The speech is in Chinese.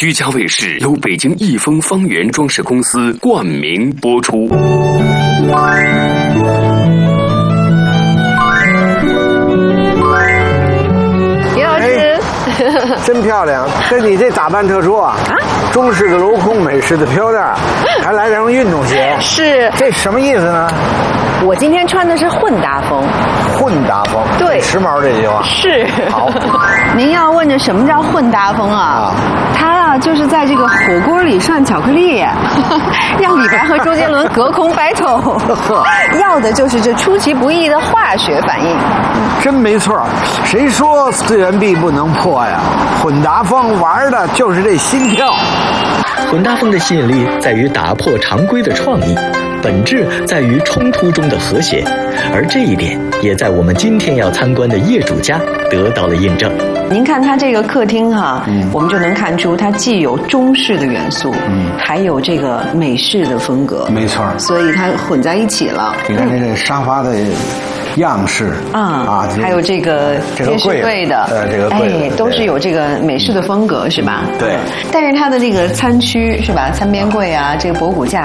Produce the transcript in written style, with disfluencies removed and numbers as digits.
居家卫视由北京益丰方圆装饰公司冠名播出。 李老师， 真漂亮！跟你这打扮特殊啊！中式的镂空，美式的飘带，还来上运动鞋， 是这什么意思呢？ 我今天穿的是混搭风。 混搭风， 对， 时髦这句话是。 好， 您要问着什么叫混搭风啊？它啊，就是在这个火锅里涮巧克力，让李白和周杰伦隔空 battle， 要的就是这出其不意的化学反应。 真没错，谁说资源壁不能破呀？混搭风玩的就是这心跳。 混搭风的吸引力在于打破常规的创意，本质在于冲突中的和谐，而这一点也在我们今天要参观的业主家得到了印证。 您看它这个客厅哈，我们就能看出它既有中式的元素，还有这个美式的风格， 没错， 所以它混在一起了。 你看这个沙发的样式还有这个电视柜的， 这个柜子， 都是有这个美式的风格，是吧？ 对。 但是它的这个餐区是吧，餐边柜啊，这个博古架